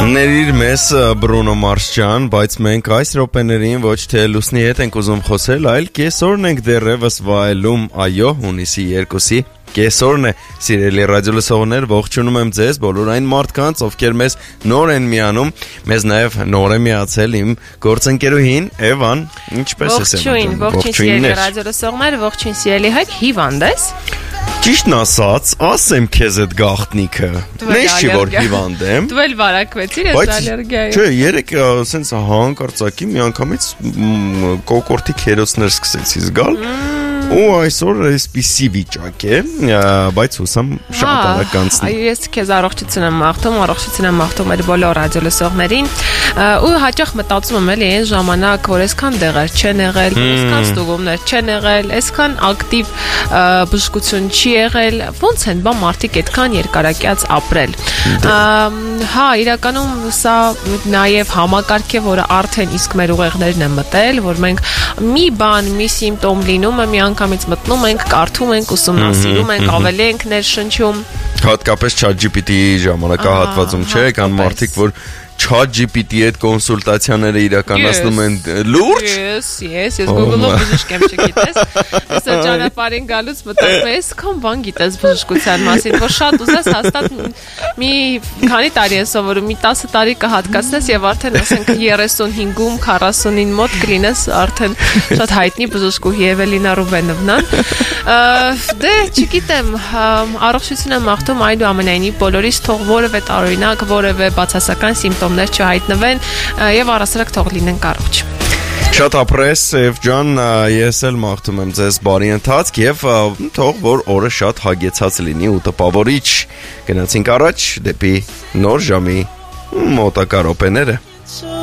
Ներիր մեզ Բրունո Մարս ջան, բայց մենք այս րոպեներին ոչ թե լուսնի հետ ենք ուզում խոսել, այլ կեսօրն ենք դեռևս վայելում, այո, հունիսի 2-ի կեսօրն է, սիրելի ռադիոլսողներ, ողջունում եմ ձեզ, բոլոր այն մարդկանց, ովքեր մեզ նոր են միանում, մեզ նաև նոր է միացել իմ գործընկերուհին Էվան, ինչպես ես Էվան։ Ողջույն սիրելի ռադիոլսողներ, ողջույն սիրելի հայք, հիվանդ ես։ Ճիշտն ասած, ասեմ քեզ այդ գաղտնիքը։ Ես չի որ հիվանդ եմ։ Դու էլ վարակվեցիր այս ալերգիայով։ Չէ, երեք ասենց հանկարծակի միանգամից կոկորտի քերոսներ սկսեցի զգալ։ Ու այսօր այսպիսի վիճակ է, բայց հուսամ շատ արագ կանցնի։ Ես քեզ առողջություն եմ մաղթում այդ բոլոր ռադիոլսողներին։ Ու հաճախ մտածում եմ էլի այն ժամանակ, որ այսքան դեղեր չեն եղել, այսքան ստուգումներ չեն եղել, այսքան ակտիվ բժշկություն չի եղել, ոնց են բա մարդիկ այդքան երկարակյաց ապրել։ Հա, իրականում սա նաև համակարգ է, որը արդեն իսկ մեր ուղեղներն են մտել, որ մենք մի բան, մի սիմպտոմ լինում է, մի անգամից մտնում ենք, կարդում ենք, ուսումնասիրում ենք, ավելի ենք ներշնչում։ Հատկապես ChatGPT-ի ժամանակահատվածում չէ, կան մարդիկ, որ ChatGPT-ի հետ կոնսուլտացիաները իրականացնում են լուրջ։ Ես Google-ով բժիշկ եմ, չգիտես։ Ես ճանապարհին գալուց մտածում եմ, այսքան բան գիտես բժշկության մասին, որ շատ ուզես հաստատ մի քանի տարի ես սովորում, մի 10 տարի կհատկացնես եւ արդեն ասենք 35-ում 40-ին մոտ կլինես արդեն շատ հայտնի բժշկուհի Էվելինա Ռուբենովնան։ Դե չգիտեմ, առողջություն եմ մաղթում այնուամենայնիվ բոլորիս թող որևէ տարօրինակ, որևէ բացասական սիմպտոմներ չհայտնվեն եւ առասարակ թող լինենք առողջ։ Շատ ապրես, Եվ ջան, ես էլ մաղթում եմ ձեզ բարի ընթացք եւ թող որ օրը շատ հագեցած լինի ու տպավորիչ։ Գնացինք առաջ դեպի նոր ժամի մոտակա րոպեները։